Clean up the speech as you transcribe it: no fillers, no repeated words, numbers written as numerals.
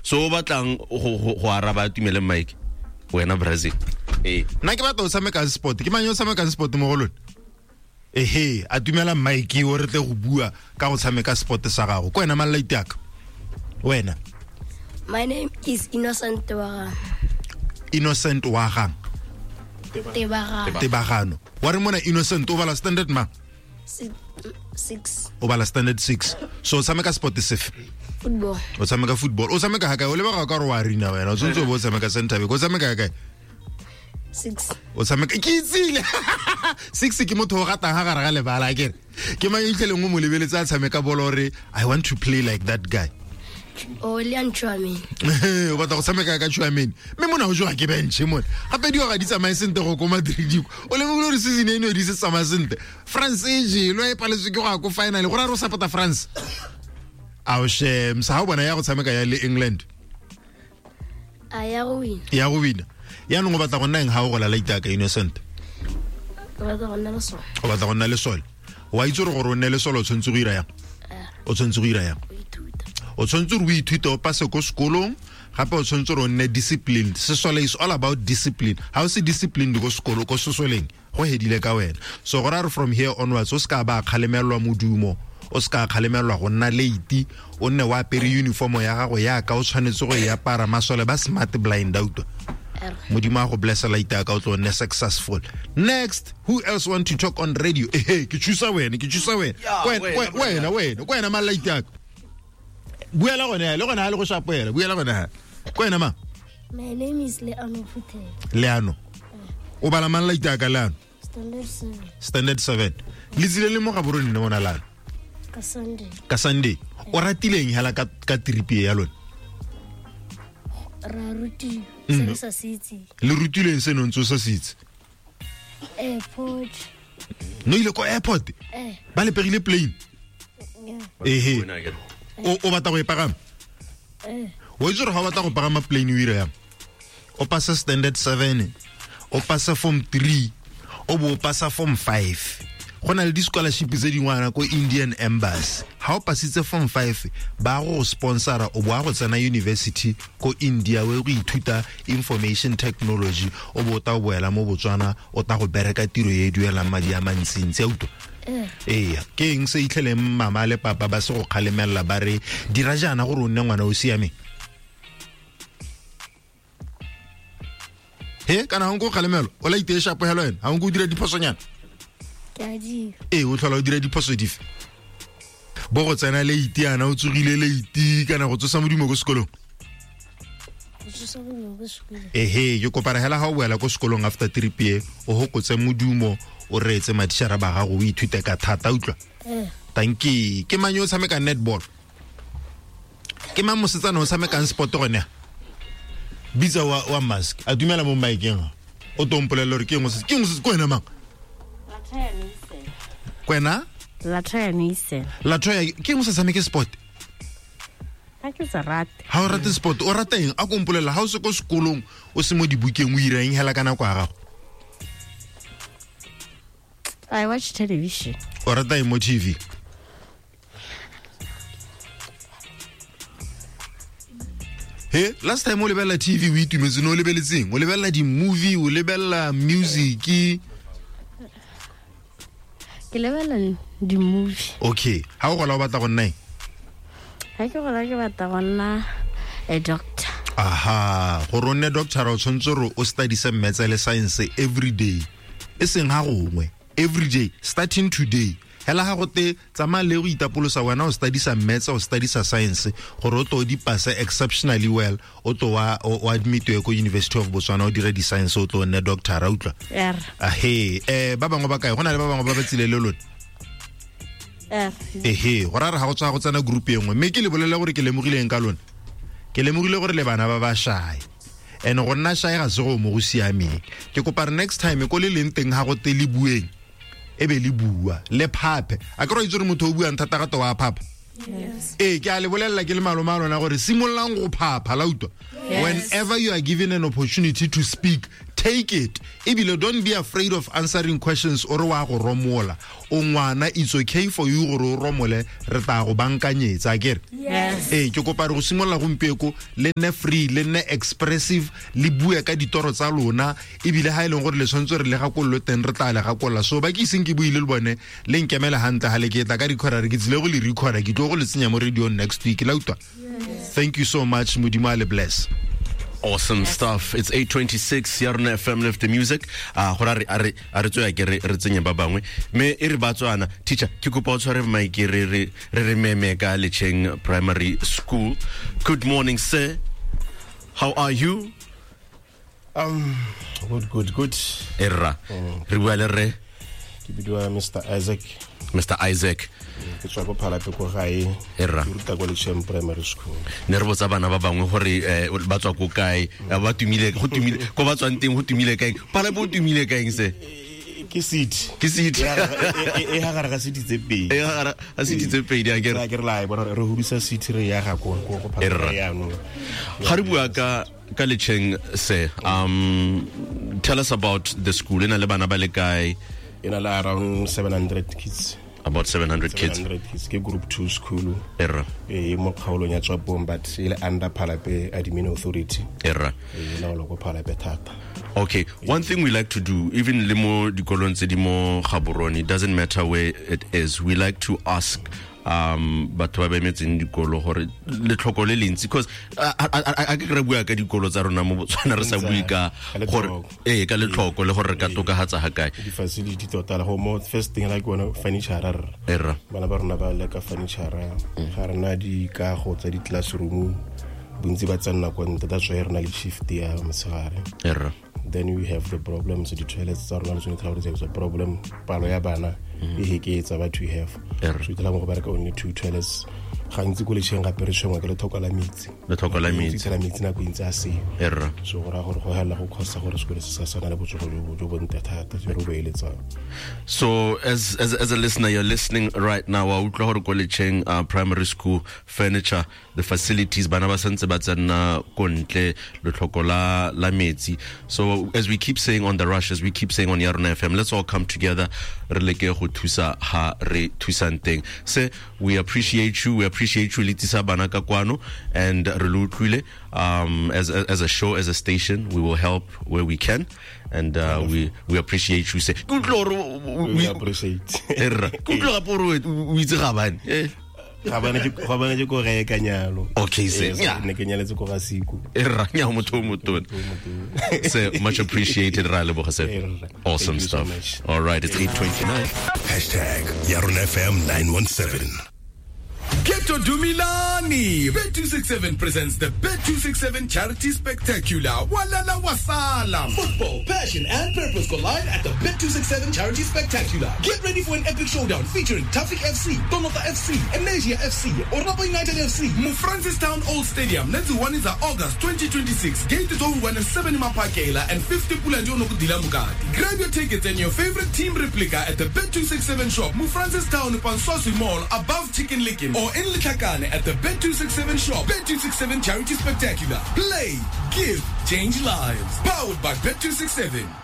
so batlang go araba Tumele Mike wena Brazil nna ke batla o tshameka sport ke mang yo tshameka sport mo go lona a Tumela Mike o re tle go bua ka go tshameka sport sa gago ko wena malaiti aka wena My name is Innocent Tebagano. Innocent Wagang Tebagano wa re mona Innocent o bala standard ma 6 o bala standard 6 so o tshameka sport sefe football. o tshameka football o tshameka ha kae o leba ka re wa rina wena o tsontse o tshameka center o tshameka ha kae 6 o tshameka ke itsile 6 ke motho o gata ha gare ga lebala akere ke mang itlheleng mo molebeletsa a tshameka bolo re I want to play like that guy Leon Chouameni. o batla go tshameka ka Chouameni mme mona o joa ke bench mona gape di ga di tsamaye sente go ko Madrid o le mo re season eno di se tsamaye sente France e jelo e paletswe ke go ko final go ra ro support France a o she msa ha bona ya go tshameka ya le England Ya go wina ya no go batla go nna eng ha o go la laita ka Innocent o batla go nna le sol wa itse gore o nne le sol o tshwantse go ira yang o tshwantse go ira yang o tshwantse go ithuta o pase ko sekolong gape o tshwantse go nne disciplined sesole is all about discipline how se disciplined go sekolo ko sesoleng go hedile ka wena so go ra from here onwards o ska ba khalemelwa modumo o ska khalemelwa go nna late o nne wa apere uniform ya gago ya ka o tshwanetse go ya para masole ba smart blind out modimo go bless laita ka o tlo nne successful next who else want to talk on radio ke tshwisa wena wena malaita buela gone le gone ha le go shapela buela gone ha ko ena ma My name is Leano Putel. Leano o bala man laita ka Leano standard 7 le tsile le mo ga borone ne mona Leano ka Sunday o ratileng hala ka trip ya lona ra ruti se sa sitsi le rutileng se no ntso sa sitsi airport no ile ko airport ba le pegile plane o batla go e pagama o itse re ga batla go pagama plane o ira yang o passa standard 7 o passa form 3 o bo passa form 5 gona le di scholarship tse dingwana ko Indian Embassy ha o pasitse form 5 ba go sponsora o bo go tsena university ko India we go ithuta information technology o bo ta boela mo Botswana o ta go bereka tiro ye duela madi a mantsintsi auto ke eng se itlhele mama le papa ba se go khalemela ba re dira jana gore o nne ngwana o siame kana go khalemelo o la ite shapo hello ena ha go dira diphosonyana o tlhola o dira diphoso dife bo go tsena le itiana o tsugile le iti kana go tsosa modimo go sekolong yo kopara hela ha o boela go sekolong after trip ye o hokotse modumo o retse matishara ba gago o ithute ka thata utlwa tanki ke manyo tshameka netball ke mang mosetsana o tshameka sport gone bitsa wa mask a dumela mo maikeng o tompolelo re ke ngwe ko ena mang kwena la trainise la try ke ngwe se tshameka sport ha ke sa rate ha o rate sport o rata eng a kompolela ha o se ko sekolong o se mo dibukeng o ira eng hela kana kwa gago I watch television. O rata mo TV. Last time o lebella TV o itumetse no lebeletseng o lebella di movie o lebella music Ke lebella di movie. Okay ha o gola o batla go nna Ha ke gola ke batla go nna a doctor. go ronne doctor o tshwantse re o study se maths le science every day e seng ha gongwe every day starting today hela ha go te tsama le go itapolosa wena o study sa maths o study sa science gore o to di pass exceptionally well o to wa o admit ko University of Botswana o dire di science o to nne doctor a utla ba bangwe ba kae gona le ba bangwe ba batsile le lona go ra re ha go tswa go tsena group engwe me ke le bolela gore ke lemogileng ka lona ke lemogile gore le bana ba ba shy ene go nna shy ga se go mo go siameng ke kopa next time ko le leng teng ha go te le bueng ebe le bua le phape a ke ro itse re motho o bua nthata ga to wa phapa ke a le bolella ke le maloma lona gore simollang go phapa la utwa whenever you are given an opportunity to speak take it. Ebile, don't be afraid of answering questions or wa go romola. O ngwana, it's okay for you go romole re ta go bankanyetsa akere. Yes. Ke kopa re go simolla gompieko le nne free le nne expressive le bua ka ditoro tsa lona ebile ha ile gore le tshwantse re le gakollo teng re tla le gakolla so ba ke iseng ke buile le bone le nkemela hantle ha le ke tla ka recorder re ke tsile go le recorder ke tlo go le tsenya mo radio next week la utwa. Thank you so much. Modimo le bless. Awesome stuff. It's 8:26 here on FM Lift the Music. Hora re tsoya ke re tsenye ba bangwe. Me e re batswana teacher ke kopa o tshware mic re meme ka Lecheng Primary School. Good morning sir. How are you? Good. Erra. Re bua le re Ke bidwa Mr. Isaac. Mr. Isaac. Ke tswa go phala go gae. Erra. Ke ruta go Lecheng Primary School. Ne re botsa bana ba bangwe gore ba tswa go kae ba tumile go ba tswang teng go tumile kae pala bo tumile kae se Ke seat. E ha ga seat tse pedi. a se ditse pedi a kere Ke re la bona re hudisa seat re ya ga go phala ya no. ga re bua ka Lecheng se tell us about the school ena le bana ba le kae Ina la around 700 kids. about 700 kids 700 kids. Ke group 2 school. erra Mo kgaolong ya Tswapong but ile under Phalape Admin Authority. erra La lo go Phalape thata. okay one thing we like to do even le mo dikolong tse di mo Gaborone it doesn't matter where it is we like to ask batho ba ba emetseng dikolo gore le tlhoko le lentsi because a ke re bua ka dikolo tsa rona mo Botswana re sa bue ka gore ka le tlhoko le gore re ka tokahatsa ha kae Di facility total go mo first thing like one furniture erra bana ba rona ba le ka furniture ga rena di ka go tsa di classroom bontsi ba tsanna ko ntle that's why rena le shift ya mosegare erra then we have the problems the toilets tsa rona le tsone tsa problem palo ya bana e heketsa ba to have so itla go ba re ka only 2 toilets gantsi go Lecheng gape re tshwengwa ke le thoko la metsi tsela metsi na go intse a se erra so go ra gore go hela go khosa gore sekolo se sa sana le botsogo jo bonte thata se re boeletsa so as a listener you're listening right now wa utlwa gore ko Lecheng Primary School furniture the facilities bana ba santse ba tsana kontle le tlhoko la metsi so as we keep saying on the rush as we keep saying on Yarona FM let's all come together re leke go thusa ha re thusanteng se we appreciate you le tisa bana ka kwano and re lutlwile as a show as a station we will help where we can and we appreciate you say we appreciate erra kutlo ga poro o itse ga bane ga bana je go re ka nyalo okay se ya ne ke nyaletse go ga siku erra nya motho so much appreciated ra le bo se awesome stuff all right it's 8:29 #YaronaFM 917 Keto Dumilani! Bet267 presents the Bet267 Charity Spectacular. Walala Wasala! Football, passion, and purpose collide at the Bet267 Charity Spectacular. Get ready for an epic showdown featuring Tafik FC, Donota FC, Amnesia FC, Orapa United FC, Mufrancistown Old Stadium. Let's do one is August 2026. Gate to 7 Mapakela and 50 Pulanjono Dilamugati. Grab your tickets and your favorite team replica at the Bet267 shop, Mufrancistown Pansosui Mall, above Chicken Licken, or in Litakane at the Bet267 shop. Bet267 Charity Spectacular. Play, give, change lives. Powered by Bet267.